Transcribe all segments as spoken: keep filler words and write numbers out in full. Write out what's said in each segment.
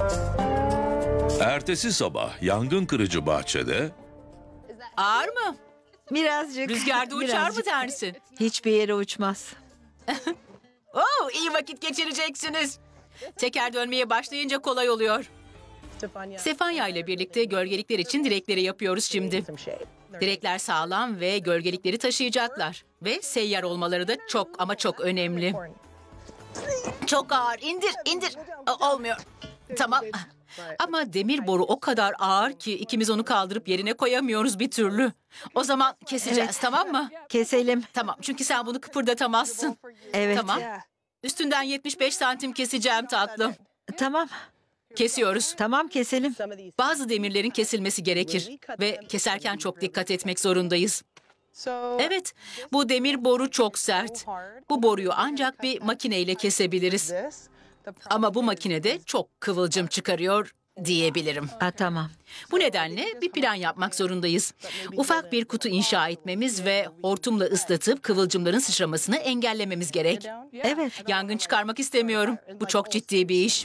Ertesi sabah yangın kırıcı bahçede Ağır mı? Birazcık. Rüzgarda uçar mı birazcık. dersin? Hiçbir yere uçmaz. Oo, iyi vakit geçireceksiniz. Teker dönmeye başlayınca kolay oluyor. Sefanya ile birlikte gölgelikler için direkleri yapıyoruz şimdi. Direkler sağlam ve gölgelikleri taşıyacaklar. Ve seyyar olmaları da çok ama çok önemli. Çok ağır. İndir, indir. O- olmuyor. Tamam. Ama demir boru o kadar ağır ki ikimiz onu kaldırıp yerine koyamıyoruz bir türlü. O zaman keseceğiz, Evet. tamam mı? Keselim. Tamam, çünkü sen bunu kıpırdatamazsın. Evet. Tamam. Üstünden yetmiş beş santim keseceğim tatlım. Tamam. Kesiyoruz. Tamam keselim. Bazı demirlerin kesilmesi gerekir ve keserken çok dikkat etmek zorundayız. Evet, bu demir boru çok sert. Bu boruyu ancak bir makineyle kesebiliriz. Ama bu makinede çok kıvılcım çıkarıyor diyebilirim. Ha, tamam. Bu nedenle bir plan yapmak zorundayız. Ufak bir kutu inşa etmemiz ve hortumla ıslatıp kıvılcımların sıçramasını engellememiz gerek. Evet. Yangın çıkarmak istemiyorum. Bu çok ciddi bir iş.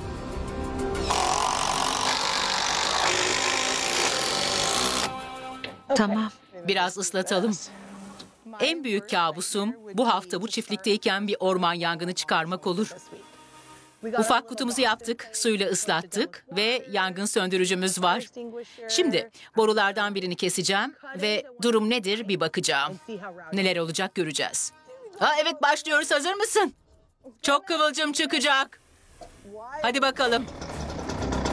Tamam. Biraz ıslatalım. En büyük kabusum bu hafta bu çiftlikteyken bir orman yangını çıkarmak olur. Ufak kutumuzu yaptık, suyla ıslattık ve yangın söndürücümüz var. Şimdi borulardan birini keseceğim ve durum nedir bir bakacağım. Neler olacak göreceğiz. Ha, evet başlıyoruz, hazır mısın? Çok kıvılcım çıkacak. Hadi bakalım.